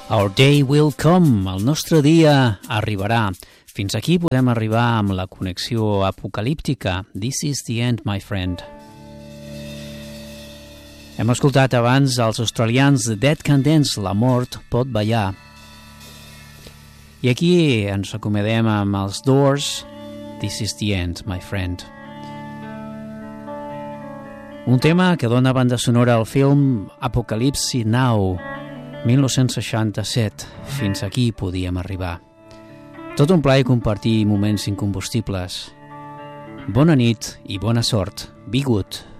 Our day will come, el nostre dia arribarà. Fins aquí podem arribar amb la connexió apocalíptica. This is the end, my friend. Hem escoltat abans els australians The Dead Can Dance, la mort pot ballar. I aquí ens acomodem amb els Doors, This is the end, my friend. Un tema que dona banda sonora al film Apocalypse Now, 1967. Fins aquí podíem arribar. Tot un plaer compartir moments incombustibles. Bona nit i bona sort. Be good.